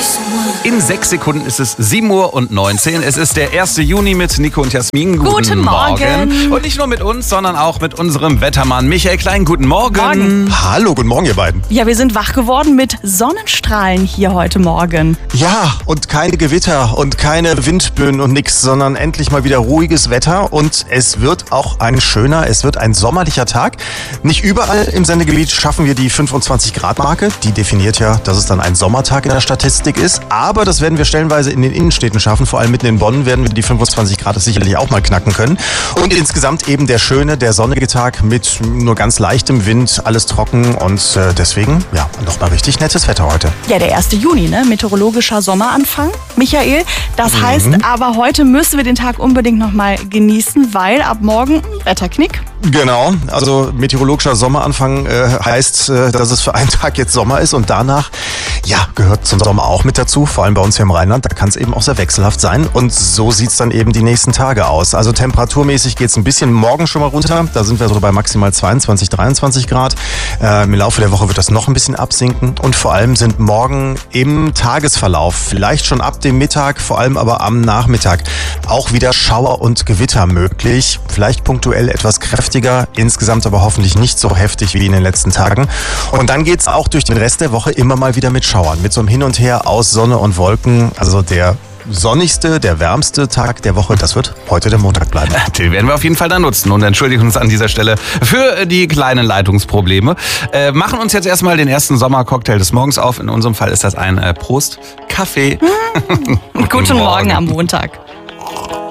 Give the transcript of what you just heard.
In 6 Sekunden ist es 7:19 Uhr. Es ist der 1. Juni mit Nico und Jasmin. Guten Morgen. Und nicht nur mit uns, sondern auch mit unserem Wettermann Michael Klein. Guten Morgen. Hallo, guten Morgen, ihr beiden. Ja, wir sind wach geworden mit Sonnenstrahlen hier heute Morgen. Ja, und keine Gewitter und keine Windböen und nix, sondern endlich mal wieder ruhiges Wetter. Und es wird auch ein sommerlicher Tag. Nicht überall im Sendegebiet schaffen wir die 25-Grad-Marke. Die definiert ja, dass es dann ein Sommertag in der Statistik ist. Aber das werden wir stellenweise in den Innenstädten schaffen. Vor allem mitten in Bonn werden wir die 25 Grad sicherlich auch mal knacken können. Und insgesamt eben der sonnige Tag mit nur ganz leichtem Wind, alles trocken und deswegen, ja, nochmal richtig nettes Wetter heute. Ja, der 1. Juni, ne? Meteorologischer Sommeranfang, Michael. Das heißt aber, heute müssen wir den Tag unbedingt nochmal genießen, weil ab morgen Wetterknick. Genau, also meteorologischer Sommeranfang heißt, dass es für einen Tag jetzt Sommer ist und danach, ja, gehört zum Sommer auch mit dazu, vor allem bei uns hier im Rheinland, da kann es eben auch sehr wechselhaft sein und so sieht es dann eben die nächsten Tage aus. Also temperaturmäßig geht es ein bisschen morgen schon mal runter, da sind wir so bei maximal 22, 23 Grad. Im Laufe der Woche wird das noch ein bisschen absinken und vor allem sind morgen im Tagesverlauf, vielleicht schon ab dem Mittag, vor allem aber am Nachmittag, auch wieder Schauer und Gewitter möglich, vielleicht punktuell etwas kräftiger, insgesamt aber hoffentlich nicht so heftig wie in den letzten Tagen. Und dann geht es auch durch den Rest der Woche immer mal wieder mit Schauern, mit so einem Hin und Her aus Sonne und Wolken. Also der sonnigste, der wärmste Tag der Woche, das wird heute der Montag bleiben. Den werden wir auf jeden Fall dann nutzen und entschuldigen uns an dieser Stelle für die kleinen Leitungsprobleme. Machen uns jetzt erstmal den ersten Sommercocktail des Morgens auf. In unserem Fall ist das ein Prost Kaffee. Guten Morgen am Montag.